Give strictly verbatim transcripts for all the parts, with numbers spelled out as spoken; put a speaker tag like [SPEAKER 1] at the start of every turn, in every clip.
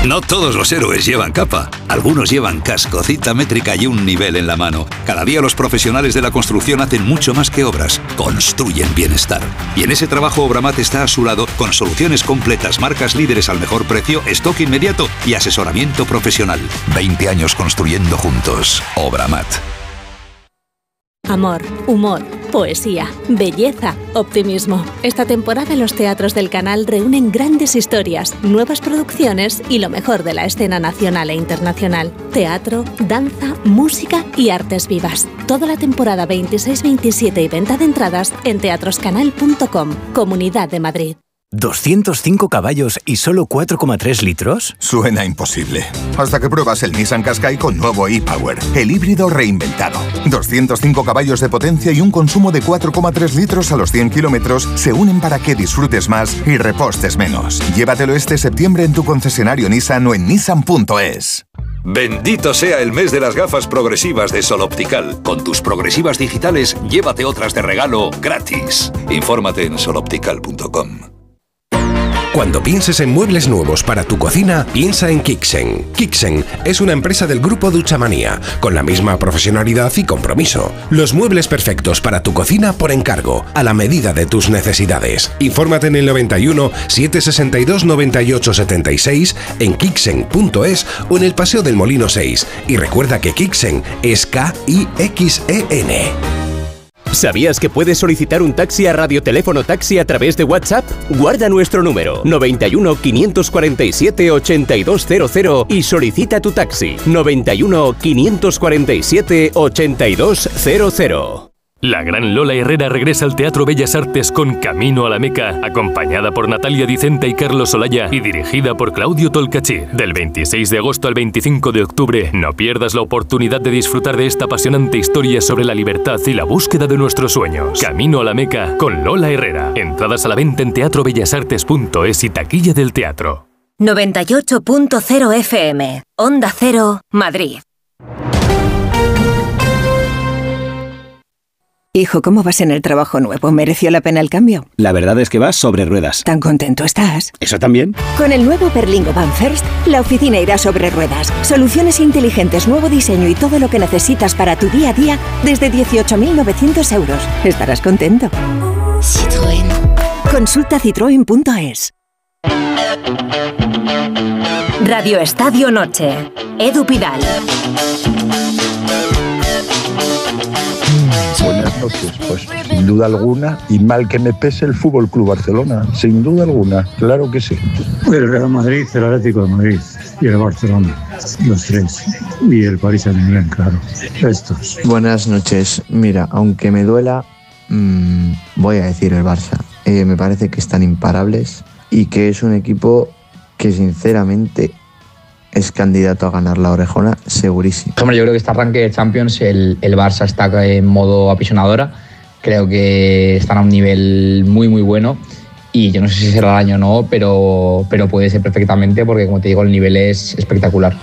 [SPEAKER 1] No todos los héroes llevan capa. Algunos llevan casco, cita métrica y un nivel en la mano. Cada día los profesionales de la construcción hacen mucho más que obras. Construyen bienestar. Y en ese trabajo Obramat está a su lado con soluciones completas, marcas líderes al mejor precio, stock inmediato y asesoramiento profesional. veinte años construyendo juntos. Obramat.
[SPEAKER 2] Amor, humor, poesía, belleza, optimismo. Esta temporada los teatros del canal reúnen grandes historias, nuevas producciones y lo mejor de la escena nacional e internacional. Teatro, danza, música y artes vivas. Toda la temporada veintiséis veintisiete y venta de entradas en teatroscanal punto com, Comunidad de Madrid.
[SPEAKER 3] ¿doscientos cinco caballos y solo cuatro coma tres litros?
[SPEAKER 4] Suena imposible. Hasta que pruebas el Nissan Qashqai con nuevo e-Power, el híbrido reinventado. doscientos cinco caballos de potencia y un consumo de cuatro coma tres litros a los cien kilómetros se unen para que disfrutes más y repostes menos. Llévatelo este septiembre en tu concesionario Nissan o en nissan punto es.
[SPEAKER 1] Bendito sea el mes de las gafas progresivas de Sol Optical. Con tus progresivas digitales, llévate otras de regalo gratis. Infórmate en sol optical punto com.
[SPEAKER 5] Cuando pienses en muebles nuevos para tu cocina, piensa en Kixen. Kixen es una empresa del grupo Duchamanía, con la misma profesionalidad y compromiso. Los muebles perfectos para tu cocina por encargo, a la medida de tus necesidades. Infórmate en el noventa y uno, setecientos sesenta y dos, noventa y ocho setenta y seis, en kixen punto es o en el Paseo del Molino seis. Y recuerda que Kixen es K I X E N.
[SPEAKER 6] ¿Sabías que puedes solicitar un taxi a Radioteléfono Taxi a través de WhatsApp? Guarda nuestro número noventa y uno, quinientos cuarenta y siete, ochenta y dos cero cero y solicita tu taxi noventa y uno, quinientos cuarenta y siete, ochenta y dos cero cero.
[SPEAKER 7] La gran Lola Herrera regresa al Teatro Bellas Artes con Camino a la Meca, acompañada por Natalia Dicenta y Carlos Olaya y dirigida por Claudio Tolcachir. Del veintiséis de agosto al veinticinco de octubre, no pierdas la oportunidad de disfrutar de esta apasionante historia sobre la libertad y la búsqueda de nuestros sueños. Camino a la Meca con Lola Herrera. Entradas a la venta en teatro bellas artes punto es y taquilla del teatro.
[SPEAKER 8] noventa y ocho punto cero F M, Onda Cero, Madrid.
[SPEAKER 9] Hijo, ¿cómo vas en el trabajo nuevo? ¿Mereció la pena el cambio?
[SPEAKER 10] La verdad es que vas sobre ruedas.
[SPEAKER 9] ¿Tan contento estás?
[SPEAKER 10] ¿Eso también?
[SPEAKER 9] Con el nuevo Berlingo Van First, la oficina irá sobre ruedas. Soluciones inteligentes, nuevo diseño y todo lo que necesitas para tu día a día desde dieciocho mil novecientos euros. Estarás contento.
[SPEAKER 8] Citroën.
[SPEAKER 9] Consulta citroen punto es.
[SPEAKER 8] Radio Estadio Noche. Edu Pidal.
[SPEAKER 11] Buenas noches, pues sin duda alguna, y mal que me pese el Fútbol Club Barcelona, sin duda alguna, claro que sí.
[SPEAKER 12] El Real Madrid, el Atlético de Madrid y el Barcelona, los tres, y el Paris Saint-Germain, claro, estos.
[SPEAKER 13] Buenas noches, mira, aunque me duela, mmm, voy a decir el Barça. Eh, me parece que están imparables y que es un equipo que sinceramente es candidato a ganar la Orejona, segurísimo.
[SPEAKER 14] Hombre, yo creo que este arranque de Champions el, el Barça está en modo apisonadora. Creo que están a un nivel muy, muy bueno. Y yo no sé si será el año o no, pero, pero puede ser perfectamente porque, como te digo, el nivel es espectacular.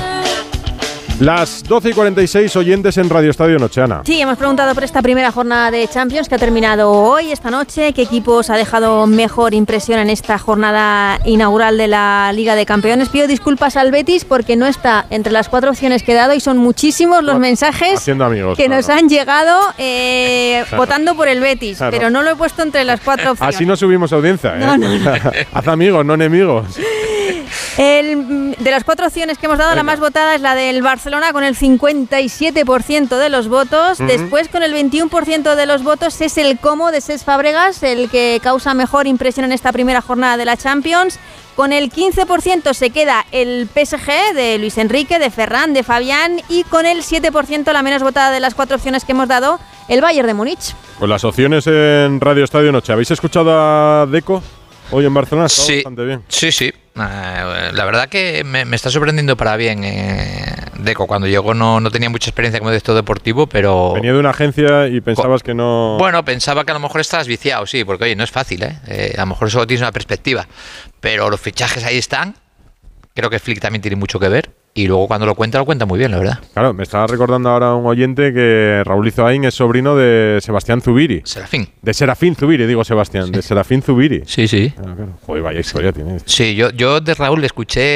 [SPEAKER 15] Las doce y cuarenta y seis, oyentes en Radio Estadio Noche, Ana.
[SPEAKER 16] Sí, hemos preguntado por esta primera jornada de Champions que ha terminado hoy, esta noche. ¿Qué equipos ha dejado mejor impresión en esta jornada inaugural de la Liga de Campeones? Pido disculpas al Betis porque no está entre las cuatro opciones que he dado y son muchísimos los mensajes
[SPEAKER 15] Haciendo amigos,
[SPEAKER 16] que
[SPEAKER 15] claro.
[SPEAKER 16] nos han llegado eh, claro. votando por el Betis, claro. pero no lo he puesto entre las cuatro opciones.
[SPEAKER 15] Así no subimos audiencia, ¿eh?
[SPEAKER 16] No, no, no.
[SPEAKER 15] Haz amigos, no enemigos.
[SPEAKER 16] El, de las cuatro opciones que hemos dado, Venga. la más votada es la del Barcelona con el cincuenta y siete por ciento de los votos. Uh-huh. Después, con el veintiuno por ciento de los votos, es el Como de Cesc Fàbregas, el que causa mejor impresión en esta primera jornada de la Champions. Con el quince por ciento se queda el P S G de Luis Enrique, de Ferran, de Fabián. Y con el siete por ciento, la menos votada de las cuatro opciones que hemos dado, el Bayern de Múnich.
[SPEAKER 15] Pues las opciones en Radio Estadio Noche. ¿Habéis escuchado a Deco hoy en Barcelona? Está
[SPEAKER 17] sí,
[SPEAKER 15] bastante bien.
[SPEAKER 17] Sí, sí. Uh, la verdad que me, me está sorprendiendo para bien eh, Deco. Cuando llegó no, no tenía mucha experiencia como director deportivo, pero...
[SPEAKER 15] Venía de una agencia y pensabas que no...
[SPEAKER 17] Bueno, pensaba que a lo mejor estabas viciado, sí, porque oye, no es fácil, ¿eh? eh a lo mejor solo tienes una perspectiva, pero los fichajes ahí están. Creo que Flick también tiene mucho que ver. Y luego cuando lo cuenta, lo cuenta muy bien, la verdad.
[SPEAKER 15] Claro, me estaba recordando ahora un oyente que Raúl Izoain es sobrino de Sebastián Zubiri.
[SPEAKER 17] Serafín.
[SPEAKER 15] De Serafín Zubiri, digo Sebastián. Sí. De Serafín Zubiri.
[SPEAKER 17] Sí, sí.
[SPEAKER 15] Claro, claro. Joder, vaya historia tiene.
[SPEAKER 17] Sí, yo, yo de Raúl le escuché